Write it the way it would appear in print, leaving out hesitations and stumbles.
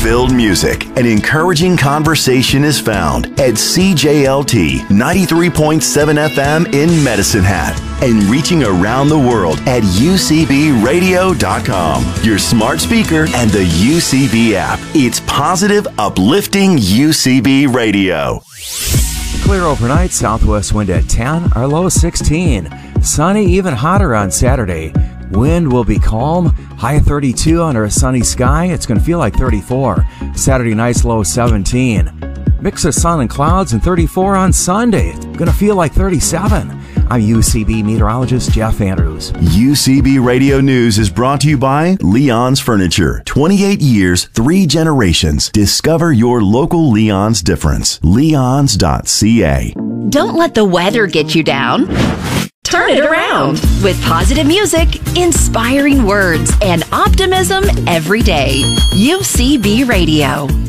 fun-filled music and encouraging conversation is found at CJLT 93.7 FM in Medicine Hat and reaching around the world at UCBradio.com, your smart speaker, and the UCB app. It's positive, uplifting UCB Radio. Clear overnight, southwest wind at 10, our low 16. Sunny, even hotter on Saturday. Wind will be calm, high 32 under a sunny sky. It's going to feel like 34. Saturday night's low 17. Mix of sun and clouds and 34 on Sunday. It's going to feel like 37. I'm UCB meteorologist Jeff Andrews. UCB Radio News is brought to you by Leon's Furniture. 28 years, 3 generations. Discover your local Leon's difference. Leons.ca. Don't let the weather get you down. Turn it around with positive music, inspiring words, and optimism every day. UCB Radio.